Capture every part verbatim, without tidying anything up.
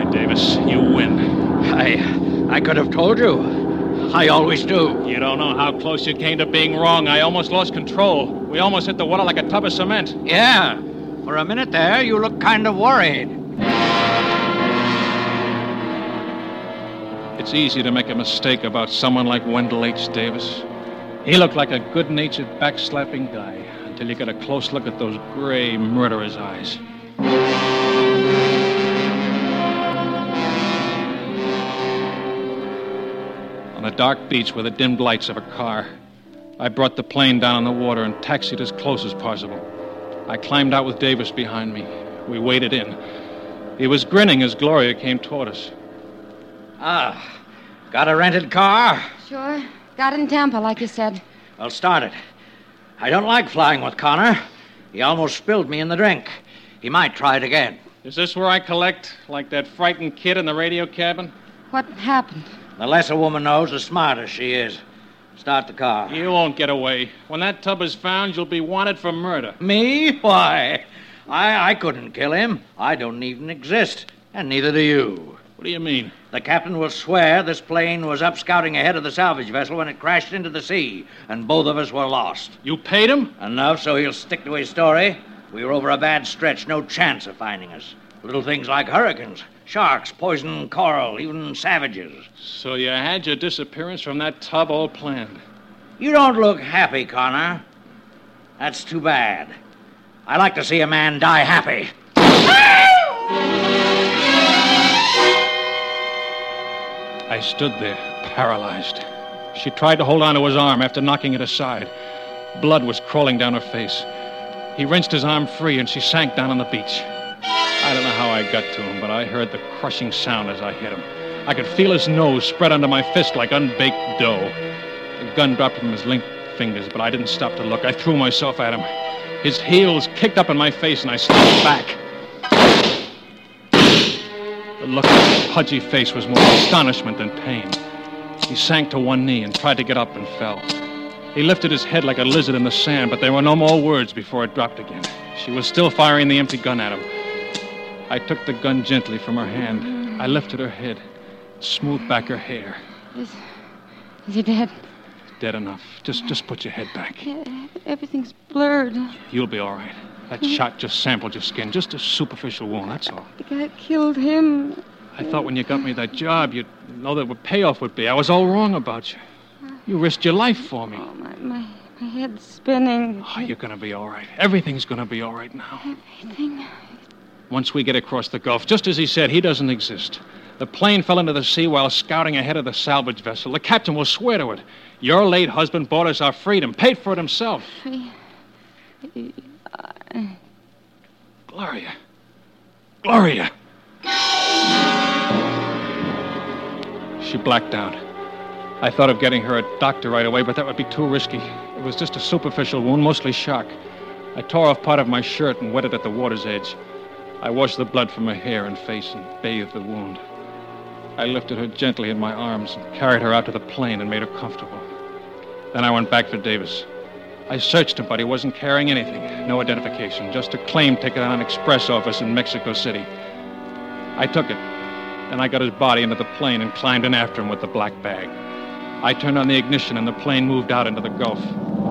Davis. You win. I... I could have told you. I always do. You don't know how close you came to being wrong. I almost lost control. We almost hit the water like a tub of cement. Yeah. For a minute there, you looked kind of worried. It's easy to make a mistake about someone like Wendell H. Davis. He looked like a good-natured, backslapping guy until you got a close look at those gray, murderous eyes. On the dark beach with the dimmed lights of a car, I brought the plane down on the water and taxied as close as possible. I climbed out with Davis behind me. We waded in. He was grinning as Gloria came toward us. Ah, got a rented car? Sure. Got in Tampa, like you said. Well, start it. I don't like flying with Connor. He almost spilled me in the drink. He might try it again. Is this where I collect, like that frightened kid in the radio cabin? What happened? The less a woman knows, the smarter she is. Start the car. You won't get away. When that tub is found, you'll be wanted for murder. Me? Why? I, I couldn't kill him. I don't even exist. And neither do you. What do you mean? The captain will swear this plane was up scouting ahead of the salvage vessel when it crashed into the sea, and both of us were lost. You paid him? Enough so he'll stick to his story. We were over a bad stretch, no chance of finding us. Little things like hurricanes, sharks, poison coral, even savages. So you had your disappearance from that tub all planned. You don't look happy, Connor. That's too bad. I like to see a man die happy. I stood there, paralyzed. She tried to hold on to his arm after knocking it aside. Blood was crawling down her face. He wrenched his arm free, and she sank down on the beach. I don't know how I got to him, but I heard the crushing sound as I hit him. I could feel his nose spread under my fist like unbaked dough. The gun dropped from his limp fingers, but I didn't stop to look. I threw myself at him. His heels kicked up in my face, and I stepped back. The look on his pudgy face was more astonishment than pain. He sank to one knee and tried to get up and fell. He lifted his head like a lizard in the sand, but there were no more words before it dropped again. She was still firing the empty gun at him. I took the gun gently from her hand. I lifted her head, smoothed back her hair. Is, is he dead? Dead enough. Just just put your head back. Everything's blurred. You'll be all right. That shot just sampled your skin. Just a superficial wound, that's all. The guy killed him. I thought when you got me that job, you'd know that what payoff would be. I was all wrong about you. You risked your life for me. Oh, my, my, my head's spinning. Oh, you're going to be all right. Everything's going to be all right now. Everything? Once we get across the Gulf, just as he said, he doesn't exist. The plane fell into the sea while scouting ahead of the salvage vessel. The captain will swear to it. Your late husband bought us our freedom, paid for it himself. He, he, uh... Gloria. Gloria. She blacked out. I thought of getting her a doctor right away, but that would be too risky. It was just a superficial wound, mostly shock. I tore off part of my shirt and wet it at the water's edge. I washed the blood from her hair and face and bathed the wound. I lifted her gently in my arms and carried her out to the plane and made her comfortable. Then I went back for Davis. I searched him, but he wasn't carrying anything. No identification, just a claim ticket on an express office in Mexico City. I took it. Then I got his body into the plane and climbed in after him with the black bag. I turned on the ignition and the plane moved out into the Gulf.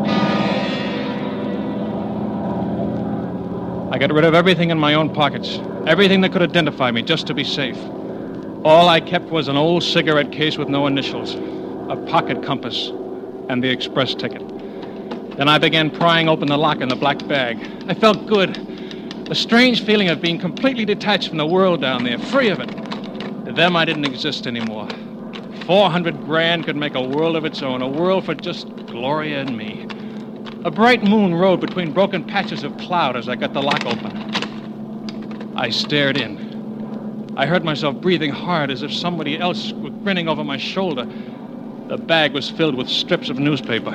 I got rid of everything in my own pockets, everything that could identify me, just to be safe. All I kept was an old cigarette case with no initials, a pocket compass, and the express ticket. Then I began prying open the lock in the black bag. I felt good. A strange feeling of being completely detached from the world down there, free of it. To them, I didn't exist anymore. Four hundred grand could make a world of its own, a world for just Gloria and me. A bright moon rode between broken patches of cloud as I got the lock open. I stared in. I heard myself breathing hard as if somebody else were grinning over my shoulder. The bag was filled with strips of newspaper.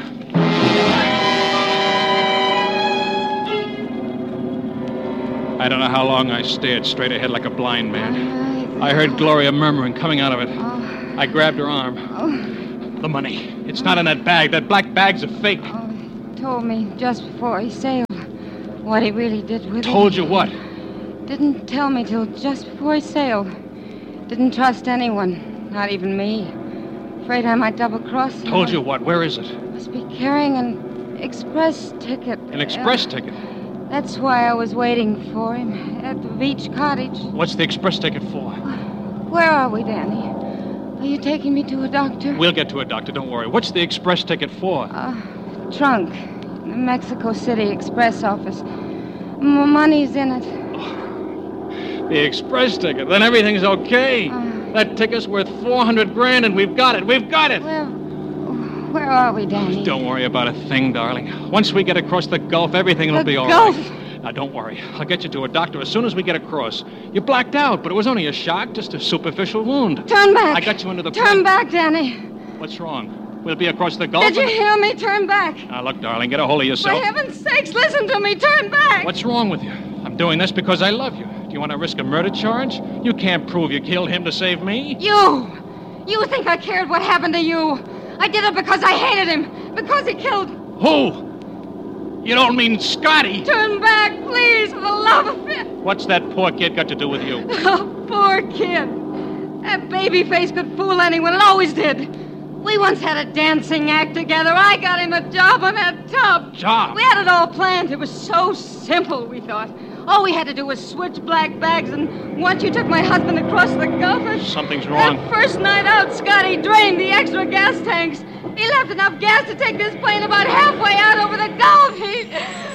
I don't know how long I stared straight ahead like a blind man. I heard Gloria murmuring coming out of it. I grabbed her arm. The money. It's not in that bag. That black bag's a fake. Oh, he told me just before he sailed what he really did with it. Told you what? Didn't tell me till just before he sailed. Didn't trust anyone, not even me. Afraid I might double-cross him. Told you what? Where is it? Must be carrying an express ticket. An express Uh, ticket? That's why I was waiting for him at the beach cottage. What's the express ticket for? Where are we, Danny? Are you taking me to a doctor? We'll get to a doctor, don't worry. What's the express ticket for? Uh, trunk. The Mexico City Express office. M- money's in it. The express ticket. Then everything's okay. Uh, That ticket's worth four hundred grand, and we've got it. We've got it. Well, where are we, Danny? Don't worry about a thing, darling. Once we get across the Gulf, everything will The be all Gulf? right. Now, don't worry. I'll get you to a doctor as soon as we get across. You blacked out, but it was only a shock, just a superficial wound. Turn back. I got you into the Turn plane. back, Danny. What's wrong? We'll be across the Gulf. Did you and- hear me? Turn back. Now, look, darling, get a hold of For yourself. heaven's sakes, listen to me. Turn back. What's wrong with you? I'm doing this because I love you. Do you want to risk a murder charge? You can't prove you killed him to save me. You! You think I cared what happened to you? I did it because I hated him. Because he killed... Who? You don't mean Scotty? Turn back, please, for the love of it. What's that poor kid got to do with you? Oh, poor kid. That baby face could fool anyone. It always did. We once had a dancing act together. I got him a job on that tub. Job? We had it all planned. It was so simple, we thought. All we had to do was switch black bags, and once you took my husband across the Gulf... and- Something's wrong. That first night out, Scotty drained the extra gas tanks. He left enough gas to take this plane about halfway out over the Gulf. He...